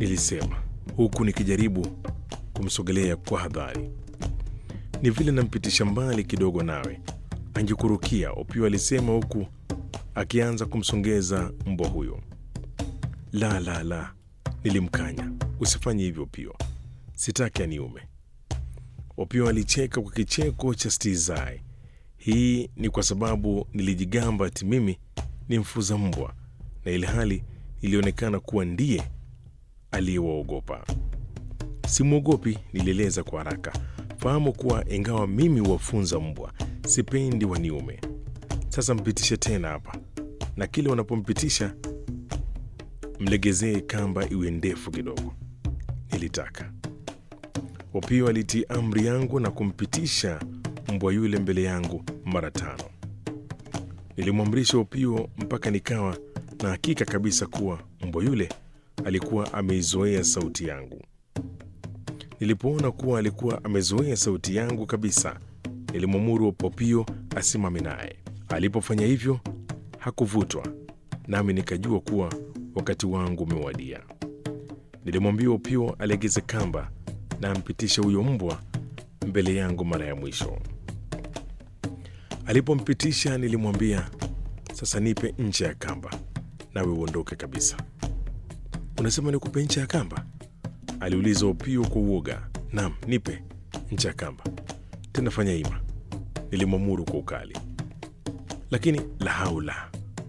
nilisema huku nikijaribu kumsogelea kwa hadhari. Ni vile nampitisha mbali kidogo nawe angekurukia, Opiyo alisema huku akianza kumsongeza mbwa huyo. La, nilimkanya. Usifanye hivyo Opiyo, sitaki aniume. Opiyo alicheka kwa kicheko cha stizai. Hii ni kwa sababu nilijigamba ati mimi ni mfuza mbwa, na ili hali ilionekana kuwa ndiye aliyewaogopa. Simwogopi, nilieleza kwa haraka. Fahamu kuwa ingawa mimi wafunza mbwa, sipendi waniume. Sasa mpitishe tena hapa, na kile wanapompitisha mlegezee kamba iwe ndefu kidogo, nilitaka. Opiyo alitii amri yangu na kumpitisha mbwa yule mbele yangu mara 5. Nilimwamrisha Opiyo mpaka nikawa na hakika kabisa kuwa mbwa yule alikuwa ameizoea sauti yangu. Nilipoona kuwa alikuwa amezoea sauti yangu kabisa, nilimwamuru Opiyo asimame naye. Alipofanya hivyo, hakuvutwa, nami nikajua kuwa wakati wangu umewadia. Nilimwambia Opiyo alegeze kamba na ampitishe huyo mbwa mbele yangu mara ya mwisho. Alipompitisha nilimwambia, sasa nipe ncha ya kamba nawe uondoke kabisa. Unasema nikupe ncha ya kamba? Aliuliza Opiyo kwa uoga. Naam, nipe ncha ya kamba. Tena fanya hima, nilimwamuru kwa ukali. Lakini la haula,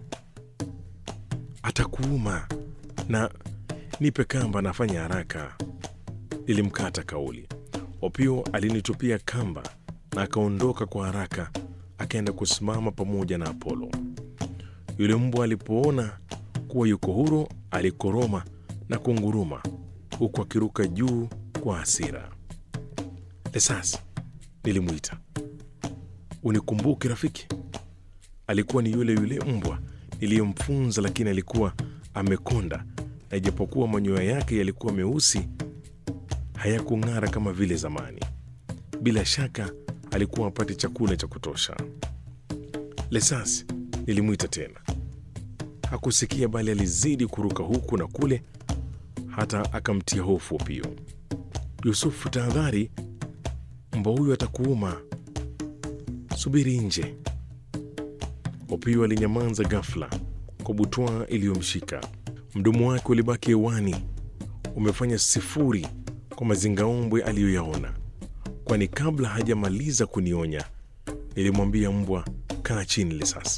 atakuuma. Na nipe kamba na fanya haraka. Nilimkata kauli. Opiyo alinitupia kamba na akaondoka kwa haraka, akaenda kusimama pamoja na Apollo. Yule mbwa alipoona kuwa yuko huru, alikoroma na kunguruma huku akiruka juu kwa hasira. Lesas, nilimwita. Unikumbuke rafiki? Alikuwa ni yule mbwa niliyemfunza, lakini alikuwa amekonda, na ijapokuwa manyoya yake yalikuwa meusi, hayakung'ara kama vile zamani. Bila shaka alikuwa apate chakula cha kutosha. Lesas, nilimwita tena. Hakusikia, bali alizidi kuruka huku na kule hata akamtia hofu Opiyo. Yusufu, tahadhari, mbwa huyu atakuuma. Subiri nje. Opiyo alinyamaza ghafla kwa butwaa iliyomshika. Mdomo wake ulibaki hewani umefanya 0 kwa mazingaombwe aliyoyaona, kwani kabla hajamaliza kunionya nilimwambia mbwa, kaa chini Lesas.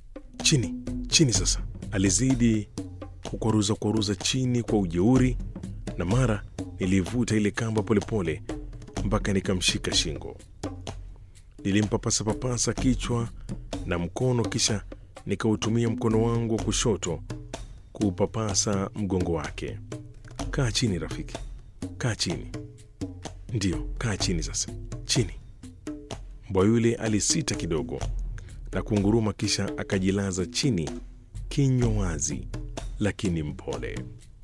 Chini sasa. Alizidi kukwaruza chini kwa ujeuri, na mara nilivuta ile kamba polepole mpaka nikamshika shingo. Nilimpapasa kichwa na mkono, kisha nikautumia mkono wangu wa kushoto kuupapasa mgongo wake. Kaa chini rafiki, kaa chini. Ndiyo, kaa chini sasa, chini. Mbwa yule alisita kidogo na kunguruma, kisha akajilaza chini, kinywa wazi lakini mpole.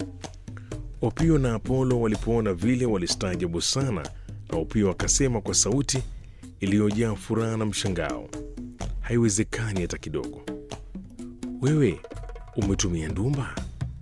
Opiyo na Apollo walipoona vile walistaajabu sana, na Opiyo akasema kwa sauti iliyojaa furaha na mshangao, haiwezekani hata kidogo. Wewe umetumia ndumba?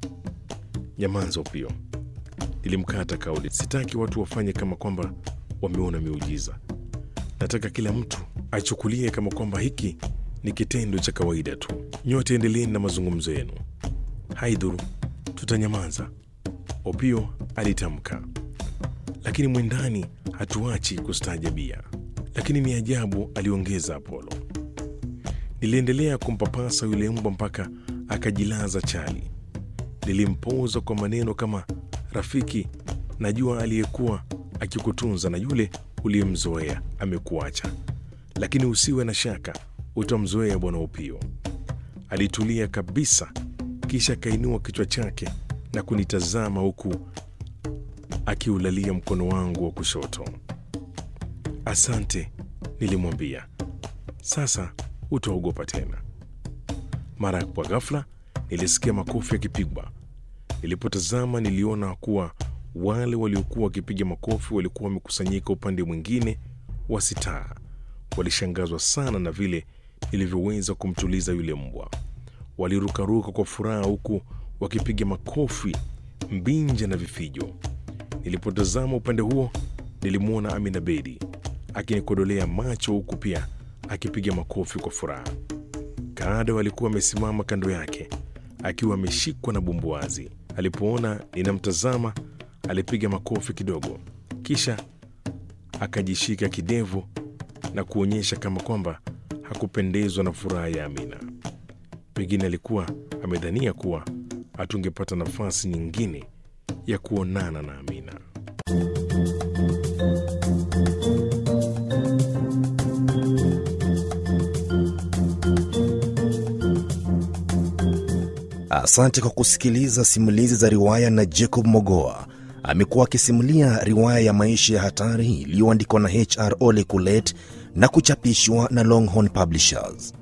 Nyamaza Opiyo, nilimkata kauli. Sitaki watu wafanye kama kwamba wameona miujiza. Nataka kila mtu achukulie kama kwamba hiki ni kitendo cha kawaida tu. Nyote endeleeni na mazungumzo yenu. Haidhuru, tutanyamaza, Opiyo alitamka. Lakini mwendani hatuachi kustaajabia. Lakini ni ajabu, aliongeza Apollo. Niliendelea kumpapasa yule mbwa mpaka akajilaza chali. Nilimpoza kwa maneno kama, rafiki, najua aliyekuwa akikutunza na yule uliyemzoea amekuacha, lakini usiwe na shaka, utamzoea bwana Opiyo. Alitulia kabisa, kisha akainua kichwa chake na kunitazama huku akiulalia mkono wangu wa kushoto. Asante, nilimwambia. Sasa utaogopa tena. Mara kwa ghafla nilisikia makofi yakipigwa. Nilipotazama niliona kuwa wale waliokuwa wakipiga makofi walikuwa wamekusanyika upande mwingine wa sitaa. Walishangazwa sana na vile nilivyoweza kumtuliza yule mbwa. Walirukaruka kwa furaha huku wakipiga makofi Mbinja na vifijo. Nilipotazama upande huo, nilimwona Amina Bedi akinikodolea macho, huku pia akipiga makofi kwa furaha. Kaado alikuwa amesimama kando yake akiwa ameshikwa na bumbuazi. Alipoona ninamtazama, alipiga makofi kidogo, kisha akajishika kidevu na kuonyesha kama kwamba hakupendezwa na furaha ya Amina. Pengine alikuwa amedhania kuwa hatungepata nafasi nyingine ya kuonana na Amina. Asante kwa kusikiliza simulizi za riwaya na Jacob Mogoa. Amekuwa akisimulia riwaya ya maisha ya hatari iliyoandikwa na HR Ole Kulet na kuchapishwa na Longhorn Publishers.